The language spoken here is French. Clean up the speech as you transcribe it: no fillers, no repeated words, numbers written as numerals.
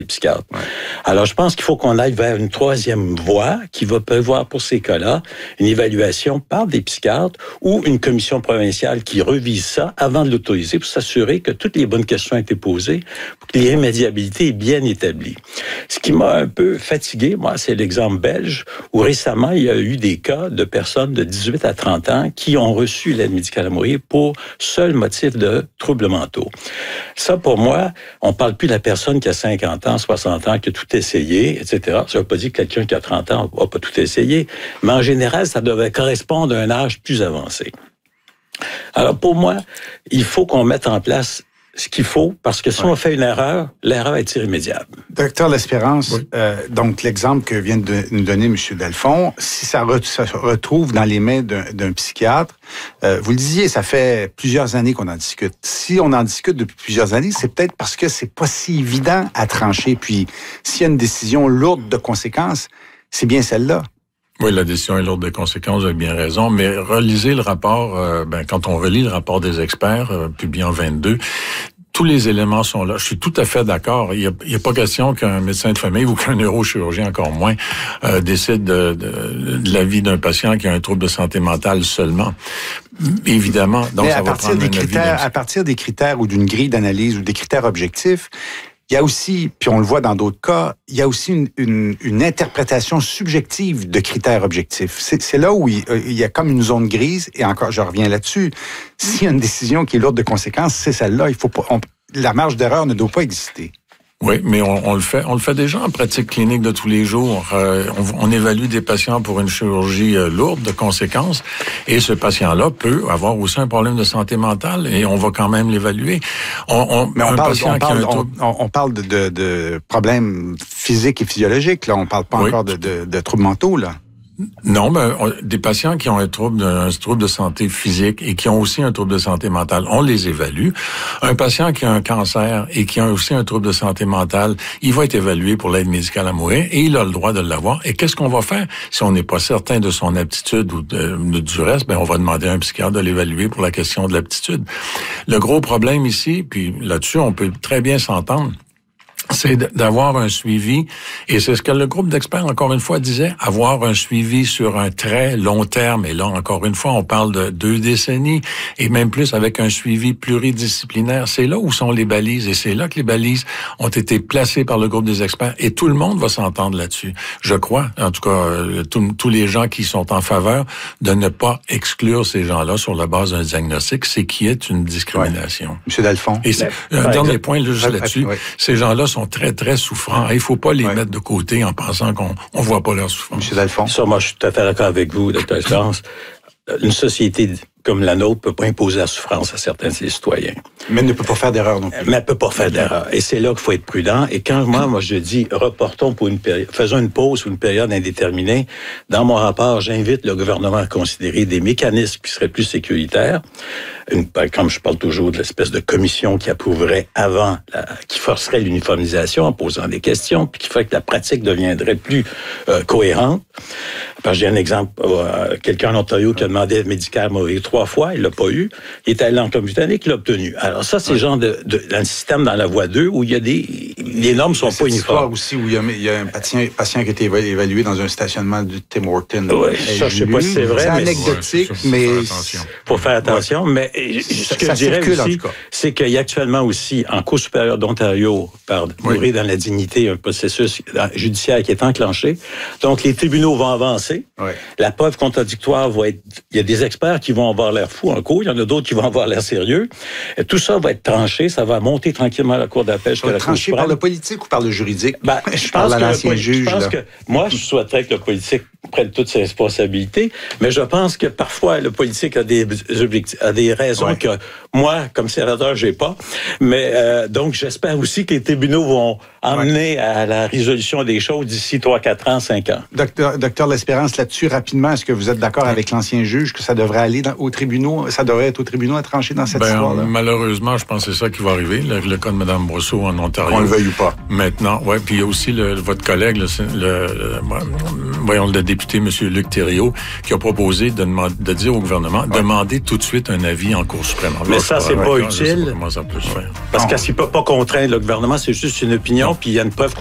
psychiatres. Ouais. Alors, je pense qu'il faut qu'on aille vers une troisième voie qui va prévoir pour ces cas-là une évaluation par des psychiatres ou une commission provinciale qui revise ça avant de l'autoriser pour s'assurer que toutes les bonnes questions ont été posées, pour que l'irrémédiabilité est bien établie. Ce qui m'a un peu fatigué, moi, c'est l'exemple belge où récemment, il y a eu des cas de personnes de 18 à 30 ans qui ont reçu l'aide médicale à mourir pour seul motif de troubles mentaux. Ça, pour moi, on parle plus de la personne qui a 50 ans, 60 ans, qui a tout essayé, etc. Ça veut pas dire que quelqu'un qui a 30 ans n'a pas tout essayé, mais en général, ça devrait correspondre à un âge plus avancé. Alors, pour moi, il faut qu'on mette en place ce qu'il faut, parce que si on fait une erreur, l'erreur est irrémédiable. Docteur L'Espérance, donc l'exemple que vient de nous donner M. Dalphond, si ça se retrouve dans les mains d'un psychiatre, vous le disiez, ça fait plusieurs années qu'on en discute. Si on en discute depuis plusieurs années, c'est peut-être parce que c'est pas si évident à trancher. Puis, s'il y a une décision lourde de conséquences, c'est bien celle-là. Oui, la décision est lourde de conséquences, vous avez bien raison, mais relisez le rapport, quand on relit le rapport des experts, publié en 22, tous les éléments sont là. Je suis tout à fait d'accord. Il y a pas question qu'un médecin de famille ou qu'un neurochirurgien, encore moins, décide de la vie d'un patient qui a un trouble de santé mentale seulement. Évidemment. Donc, mais ça va prendre à partir des critères ou d'une grille d'analyse ou des critères objectifs, il y a aussi, puis on le voit dans d'autres cas, il y a aussi une interprétation subjective de critères objectifs. C'est là où il y a comme une zone grise, et encore, je reviens là-dessus. S'il y a une décision qui est lourde de conséquences, c'est celle-là. Il faut pas, la marge d'erreur ne doit pas exister. Oui, mais on le fait déjà en pratique clinique de tous les jours. On évalue des patients pour une chirurgie lourde de conséquences, et ce patient-là peut avoir aussi un problème de santé mentale, et on va quand même l'évaluer. Mais on parle de problèmes physiques et physiologiques, là. On parle pas encore de troubles mentaux, là. Non, mais des patients qui ont un trouble de santé physique et qui ont aussi un trouble de santé mentale, on les évalue. Un patient qui a un cancer et qui a aussi un trouble de santé mentale, il va être évalué pour l'aide médicale à mourir et il a le droit de l'avoir. Et qu'est-ce qu'on va faire si on n'est pas certain de son aptitude ou du reste? Ben, on va demander à un psychiatre de l'évaluer pour la question de l'aptitude. Le gros problème ici, puis là-dessus, on peut très bien s'entendre, c'est d'avoir un suivi, et c'est ce que le groupe d'experts, encore une fois, disait, avoir un suivi sur un très long terme. Et là, encore une fois, on parle de 2 décennies, et même plus avec un suivi pluridisciplinaire. C'est là où sont les balises, et c'est là que les balises ont été placées par le groupe des experts, et tout le monde va s'entendre là-dessus. Je crois, en tout cas, tous les gens qui sont en faveur de ne pas exclure ces gens-là sur la base d'un diagnostic, c'est qu'il y ait une discrimination. Ouais. Monsieur Dalphond. Et un dernier point, juste là-dessus, ces gens-là sont très, très souffrants. Il ne faut pas les mettre de côté en pensant qu'on ne voit pas leur souffrance. M. Dalphond. Ça, moi, je suis tout à fait d'accord avec vous, Dr. Espérance. Une société comme la nôtre peut pas imposer la souffrance à certains de ses citoyens. Mais ne peut pas faire d'erreur non plus. Mais elle peut pas faire d'erreur. Et c'est là qu'il faut être prudent. Et quand moi, je dis, reportons pour une période, faisons une pause ou une période indéterminée, dans mon rapport, j'invite le gouvernement à considérer des mécanismes qui seraient plus sécuritaires. Comme je parle toujours de l'espèce de commission qui approuverait avant, qui forcerait l'uniformisation en posant des questions, puis qui ferait que la pratique deviendrait plus cohérente. Parce que j'ai un exemple, quelqu'un en Ontario qui a demandé aide médicale à mourir 3 fois, il l'a pas eu. Il est allé en Colombie-Britannique, il l'a obtenu. Alors ça, c'est le genre d'un système dans la voie 2 où il y a les normes sont pas uniformes. Aussi où il y a un patient qui a été évalué dans un stationnement du Tim Hortons. Oui, ça, je sais pas si c'est vrai. C'est anecdotique, mais faut faire attention. Mais ce que je dirais aussi, c'est qu'il y a actuellement aussi, en Cour supérieure d'Ontario, par mourir dans la dignité, un processus judiciaire qui est enclenché. Donc, les tribunaux vont avancer. Oui. La preuve contradictoire va être... Il y a des experts qui vont avoir l'air fous en cours, il y en a d'autres qui vont avoir l'air sérieux. Et tout ça va être tranché, ça va monter tranquillement à la Cour d'appel jusqu'à la Cour suprême. Tranché par le politique ou par le juridique? Je pense que moi, je souhaiterais que le politique prenne toutes ses responsabilités, mais je pense que parfois, le politique a des raisons que moi, comme sénateur, j'ai pas. Mais donc, j'espère aussi que les tribunaux vont emmener à la résolution des choses d'ici 3, 4 ans, 5 ans. Docteur L'Espérance, préférence là-dessus rapidement. Est-ce que vous êtes d'accord avec l'ancien juge que ça devrait aller aux tribunaux, ça devrait être aux tribunaux à trancher dans cette histoire-là? Malheureusement, je pense que c'est ça qui va arriver. Le cas de Mme Brosseau en Ontario. On le veuille ou pas. Maintenant, ouais. Puis il y a aussi votre collègue, le député, M. Luc Thériault, qui a proposé de dire au gouvernement, demander tout de suite un avis en Cour suprême. Mais ça, c'est pas utile. Comment ça peut se faire. Parce qu'il ne peut pas contraindre le gouvernement, c'est juste une opinion, puis il y a une preuve